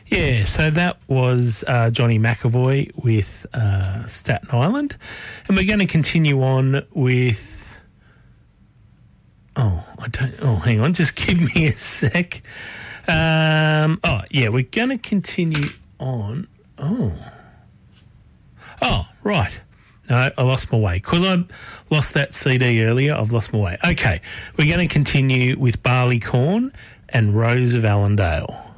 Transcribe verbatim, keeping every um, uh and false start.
Yeah, so that was uh, Johnny McAvoy with uh, Staten Island. And we're going to continue on with... Oh, I don't... Oh, hang on. Just give me a sec. Um, oh, yeah, we're going to continue on... Oh. Oh, right. No, I lost my way. Because I lost that C D earlier, I've lost my way. Okay, we're going to continue with Barleycorn and Rose of Allendale.